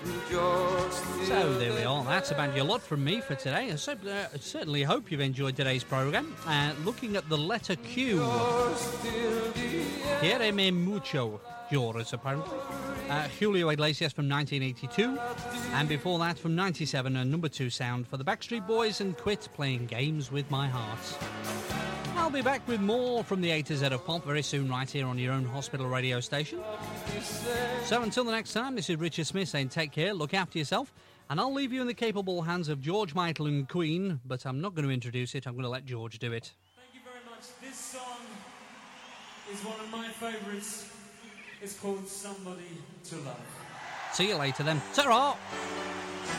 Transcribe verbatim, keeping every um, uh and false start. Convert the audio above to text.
So there we are, that's about your lot from me for today. I so, uh, certainly hope you've enjoyed today's programme. Uh, looking at the letter Q. Quiéreme mucho, yours apparently. Uh, Julio Iglesias from nineteen eighty-two. And before that from ninety-seven, a number two sound for the Backstreet Boys and Quit Playing Games With My Heart. I'll be back with more from the A to Z of Pop very soon right here on your own hospital radio station. So until the next time, this is Richard Smith saying take care, look after yourself, and I'll leave you in the capable hands of George Michael and Queen, but I'm not going to introduce it, I'm going to let George do it. Thank you very much. This song is one of my favourites. It's called Somebody to Love. See you later then. Ta-ra!